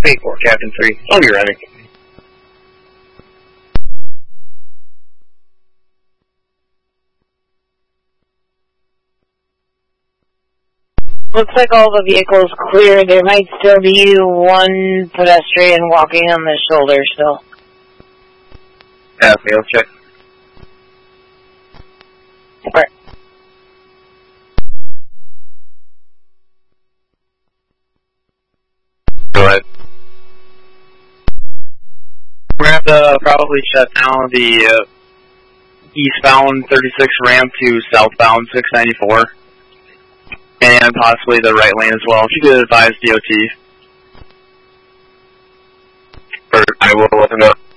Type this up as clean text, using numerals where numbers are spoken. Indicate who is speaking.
Speaker 1: 8-4, Captain 3. I'll be ready.
Speaker 2: Looks like all the vehicles clear. There might still be one pedestrian walking on the shoulder still.
Speaker 1: Yeah, field check.
Speaker 2: Okay.
Speaker 1: Go ahead. We're going to have to probably shut down the eastbound 36 ramp to southbound 694. And possibly the right lane as well. If you could advise DOT. Or I will let them know.